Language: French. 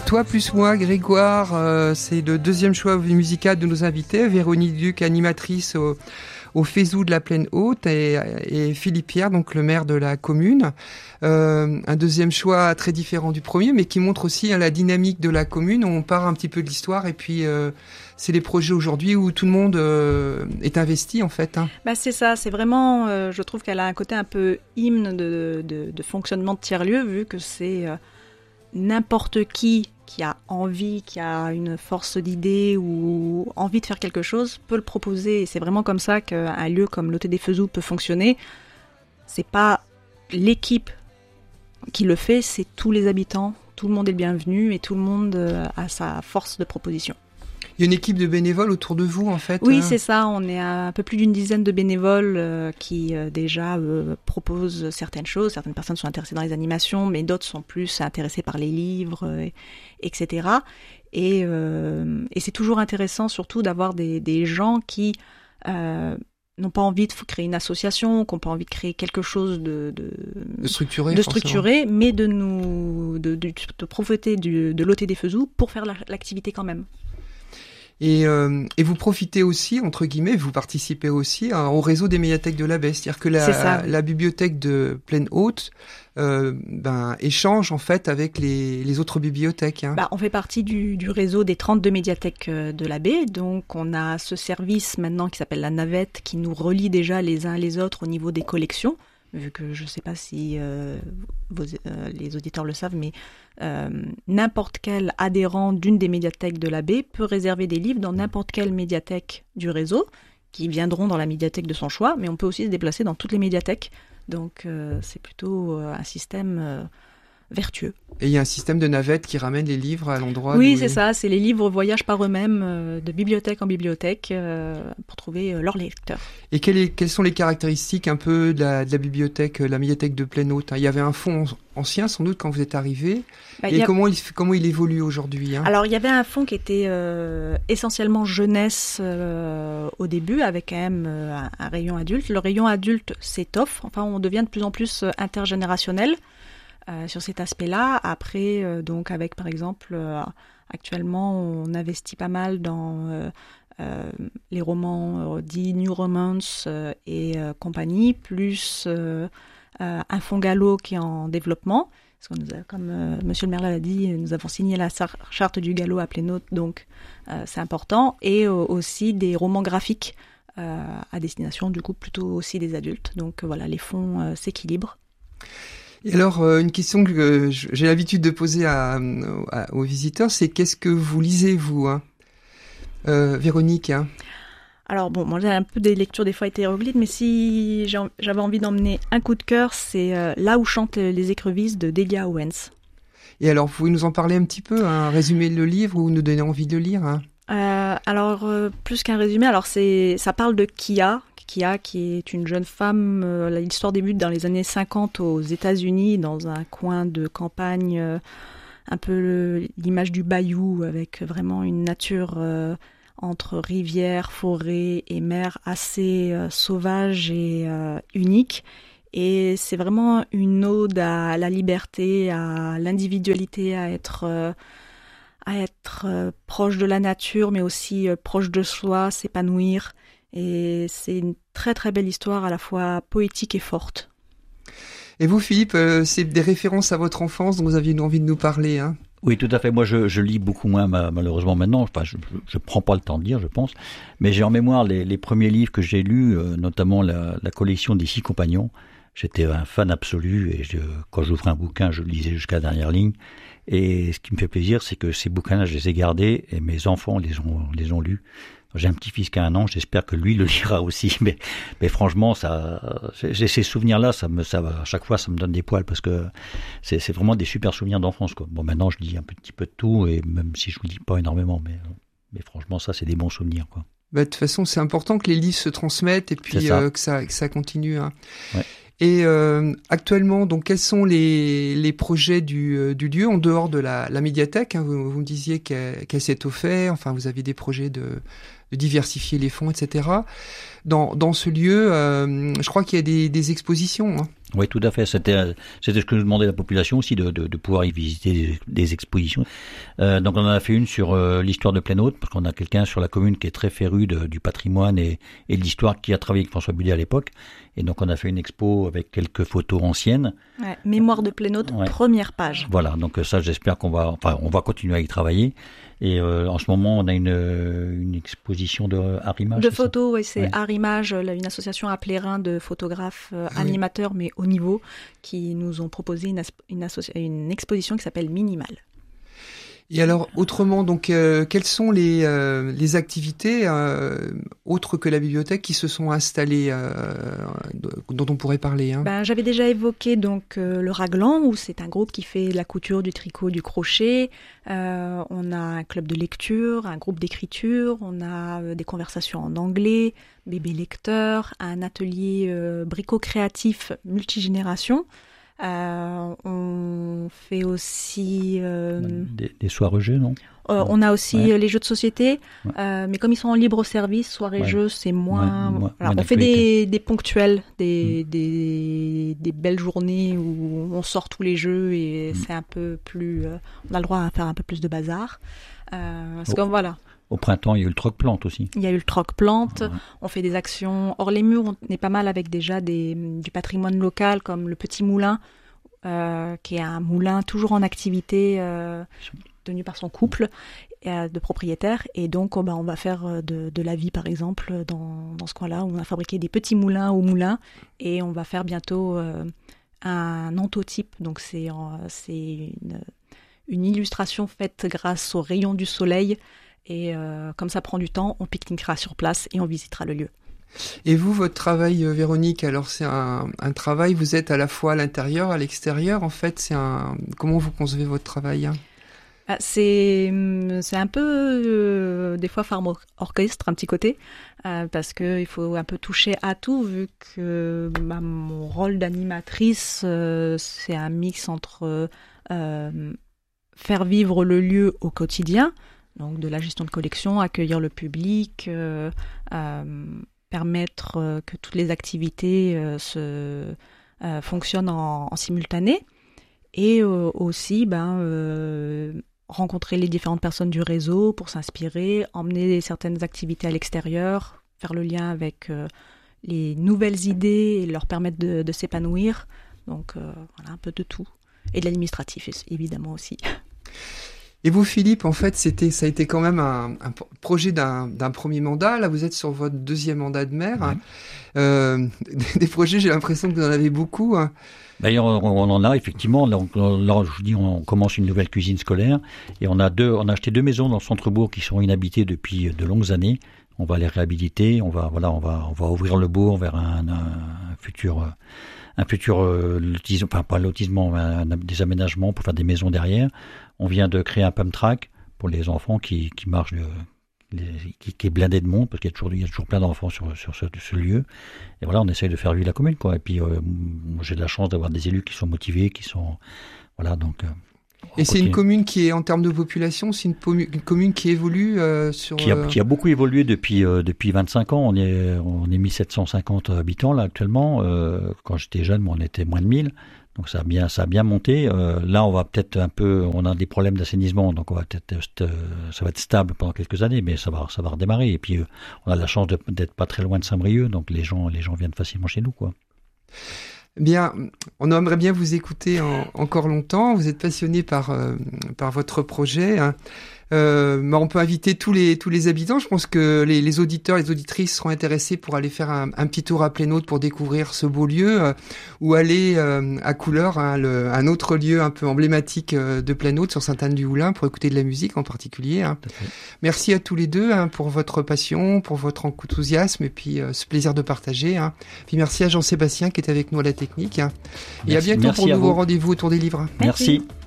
Toi plus moi, Grégoire, c'est le deuxième choix musical de nos invités. Véronique Duc, animatrice au Fézou de la Plaine Haute, et Philippe Pierre, donc le maire de la commune. Un deuxième choix très différent du premier, mais qui montre aussi la dynamique de la commune. On part un petit peu de l'histoire, et puis c'est les projets aujourd'hui où tout le monde est investi en fait. C'est ça, c'est vraiment, je trouve qu'elle a un côté un peu hymne de fonctionnement de tiers-lieu, vu que c'est n'importe qui a envie, qui a une force d'idée ou envie de faire quelque chose, peut le proposer. Et c'est vraiment comme ça qu'un lieu comme l'Hôtel des Fezoux peut fonctionner. C'est pas l'équipe qui le fait, c'est tous les habitants. Tout le monde est le bienvenu et tout le monde a sa force de proposition. Il y a une équipe de bénévoles autour de vous, en fait. Oui, c'est ça. On est un peu plus d'une dizaine de bénévoles qui déjà proposent certaines choses. Certaines personnes sont intéressées dans les animations, mais d'autres sont plus intéressées par les livres, etc. Et c'est toujours intéressant, surtout, d'avoir des gens qui n'ont pas envie de créer une association, qui n'ont pas envie de créer quelque chose de structuré, mais de profiter de l'Hôtel des Fezoux pour faire l'activité quand même. Et vous profitez aussi, entre guillemets, vous participez aussi au réseau des médiathèques de la baie. C'est-à-dire que la bibliothèque de Plaine Haute échange en fait avec les autres bibliothèques. On fait partie du réseau des 32 médiathèques de la baie. Donc on a ce service maintenant qui s'appelle la navette, qui nous relie déjà les uns les autres au niveau des collections. Vu que je ne sais pas si les auditeurs le savent, mais n'importe quel adhérent d'une des médiathèques de la baie peut réserver des livres dans n'importe quelle médiathèque du réseau, qui viendront dans la médiathèque de son choix, mais on peut aussi se déplacer dans toutes les médiathèques. Donc c'est plutôt un système vertueux. Et il y a un système de navette qui ramène les livres à l'endroit. Oui, c'est ça. C'est les livres voyagent par eux-mêmes de bibliothèque en bibliothèque pour trouver leur lecteur. Et quelles sont les caractéristiques un peu de la bibliothèque, la médiathèque de Plaine Haute? Il y avait un fonds ancien sans doute quand vous êtes arrivé. Comment il évolue aujourd'hui? Alors il y avait un fonds qui était essentiellement jeunesse au début, avec quand même un rayon adulte. Le rayon adulte s'étoffe. Enfin, on devient de plus en plus intergénérationnel. Sur cet aspect-là. Après, donc avec par exemple, actuellement, on investit pas mal dans les romans dits New Romance et compagnie, plus un fonds Gallo qui est en développement. Parce que comme Monsieur le maire l'a dit, nous avons signé la charte du Gallo à Plaine Haute, donc c'est important. Et aussi des romans graphiques à destination du coup plutôt aussi des adultes. Donc voilà, les fonds s'équilibrent. Et alors, une question que j'ai l'habitude de poser aux visiteurs, c'est qu'est-ce que vous lisez, vous, Véronique? Alors bon, moi j'ai un peu des lectures des fois hétéroclites, mais si j'avais envie d'emmener un coup de cœur, c'est Là où chantent les écrevisses de Delia Owens. Et alors, vous pouvez nous en parler un petit peu, résumer le livre ou nous donner envie de le lire? Alors, plus qu'un résumé, ça parle de Kia, qui est une jeune femme. L'histoire débute dans les années 50 aux États-Unis, dans un coin de campagne, un peu l'image du bayou, avec vraiment une nature entre rivière, forêt et mer assez sauvage et unique. Et c'est vraiment une ode à la liberté, à l'individualité, à être proche de la nature, mais aussi proche de soi, s'épanouir. Et c'est une très très belle histoire, à la fois poétique et forte. Et vous, Philippe, c'est des références à votre enfance dont vous aviez envie de nous parler, Oui, tout à fait. Moi, je lis beaucoup moins, malheureusement, maintenant. Enfin, je prends pas le temps de lire, je pense. Mais j'ai en mémoire les premiers livres que j'ai lus, notamment la collection des 6 compagnons. J'étais un fan absolu et quand j'ouvrais un bouquin, je le lisais jusqu'à la dernière ligne. Et ce qui me fait plaisir, c'est que ces bouquins-là, je les ai gardés et mes enfants les ont lus. J'ai un petit-fils qui a 1 an, j'espère que lui le lira aussi. Mais franchement, j'ai ces souvenirs-là, à chaque fois, ça me donne des poils parce que c'est vraiment des super souvenirs d'enfance, quoi. Bon, maintenant, je lis un petit peu de tout et même si je ne lis pas énormément, mais franchement, ça, c'est des bons souvenirs, quoi. De toute façon, c'est important que les livres se transmettent et puis que ça continue. Ouais. Et actuellement, donc, quels sont les projets du lieu en dehors de la médiathèque? Vous me disiez qu'elle s'est offerte. Enfin, vous avez des projets de diversifier les fonds, etc. Dans ce lieu, je crois qu'il y a des expositions. Oui, tout à fait. C'était ce que nous demandait la population aussi, de pouvoir y visiter des expositions. Donc on en a fait une sur l'histoire de Plaine-Haute, parce qu'on a quelqu'un sur la commune qui est très féru du patrimoine et de l'histoire, qui a travaillé avec François Bullier à l'époque. Et donc on a fait une expo avec quelques photos anciennes. Ouais, Mémoire de Plaine-Haute, première page. Voilà, donc ça j'espère on va continuer à y travailler. Et en ce moment, on a une exposition de Arrimage. De photos, oui, c'est Arrimage, une association à Plérin de photographes animateurs, mais haut niveau, qui nous ont proposé une exposition qui s'appelle Minimal. Et alors, autrement, donc, quelles sont les activités autres que la bibliothèque qui se sont installées, dont on pourrait parler, hein? J'avais déjà évoqué donc le Raglan, où c'est un groupe qui fait de la couture, du tricot, du crochet. On a un club de lecture, un groupe d'écriture, on a des conversations en anglais, bébé lecteur, un atelier brico-créatif multigénération. On fait aussi des soirées jeux, non? On a aussi les jeux de société, mais comme ils sont en libre service, soirées jeux, c'est moins. On fait des ponctuels, des belles journées où on sort tous les jeux et c'est un peu plus. On a le droit à faire un peu plus de bazar. Voilà. Au printemps, il y a eu le troc-plante aussi. Il y a eu le troc-plante. Ouais. On fait des actions hors les murs. On est pas mal avec déjà du patrimoine local, comme le Petit Moulin, qui est un moulin toujours en activité, tenu par son couple de propriétaires. Et donc, on va faire de la vie, par exemple, dans ce coin-là, où on a fabriqué des petits moulins au moulin. Et on va faire bientôt un anthotype. Donc, c'est une illustration faite grâce aux rayons du soleil. Et comme ça prend du temps, on pique-niquera sur place et on visitera le lieu. Et vous, votre travail, Véronique, alors c'est un travail, vous êtes à la fois à l'intérieur, à l'extérieur, en fait, comment vous concevez votre travail, hein? C'est un peu, des fois, farm orchestre, un petit côté, parce qu'il faut un peu toucher à tout, vu que mon rôle d'animatrice, c'est un mix entre faire vivre le lieu au quotidien, donc de la gestion de collection, accueillir le public, permettre que toutes les activités fonctionnent en simultané, et aussi rencontrer les différentes personnes du réseau pour s'inspirer, emmener certaines activités à l'extérieur, faire le lien avec les nouvelles idées et leur permettre de s'épanouir. Donc voilà, un peu de tout. Et de l'administratif, évidemment aussi. Et vous, Philippe, en fait, ça a été quand même un projet d'un premier mandat. Là, vous êtes sur votre deuxième mandat de maire. Ouais. Des projets, j'ai l'impression que vous en avez beaucoup, hein. D'ailleurs, on en a effectivement. Là, je vous dis, on commence une nouvelle cuisine scolaire et on a acheté 2 maisons dans le centre-bourg qui sont inhabitées depuis de longues années. On va les réhabiliter. On va ouvrir le bourg vers un futur lotissement, enfin pas lotissement, mais des aménagements pour faire des maisons derrière. On vient de créer un pump track pour les enfants qui marchent, qui est blindé de monde, parce qu'il y a toujours plein d'enfants sur ce lieu. Et voilà, on essaye de faire vivre la commune, quoi. Et puis, j'ai de la chance d'avoir des élus qui sont motivés, voilà, donc. Et c'est une commune qui est, en termes de population, c'est une commune qui évolue qui a beaucoup évolué depuis 25 ans. On est 1750 habitants là actuellement. Quand j'étais jeune, on était moins de 1000. Donc ça a bien monté. Là, on a des problèmes d'assainissement, donc ça va être stable pendant quelques années, mais ça va redémarrer. Et puis on a la chance d'être pas très loin de Saint-Brieuc, donc les gens viennent facilement chez nous, quoi. Bien, on aimerait bien vous écouter encore longtemps. Vous êtes passionné par votre projet, hein. On peut inviter tous les habitants. Je pense que les auditeurs, les auditrices seront intéressés pour aller faire un petit tour à Plaine-Haute pour découvrir ce beau lieu, ou aller à Couleurs, hein, un autre lieu un peu emblématique de Plaine-Haute sur Sainte-Anne-du-Houlin pour écouter de la musique en particulier, hein. Merci à tous les deux, hein, pour votre passion, pour votre enthousiasme et puis ce plaisir de partager, hein. Puis merci à Jean-Sébastien qui est avec nous à la technique, hein. Et à bientôt pour un nouveau rendez-vous autour des livres. Merci.